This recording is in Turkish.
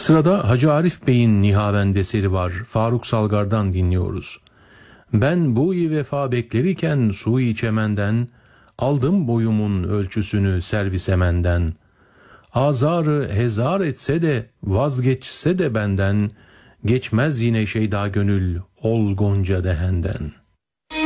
Sırada Hacı Arif Bey'in nihavend eseri var. Faruk Salgar'dan dinliyoruz. Ben bu-i vefa beklerken su-i çemenden, aldım boyumun ölçüsünü servisemenden. Azarı hezar etse de vazgeçse de benden, geçmez yine şeyda gönül ol gonca dehenden.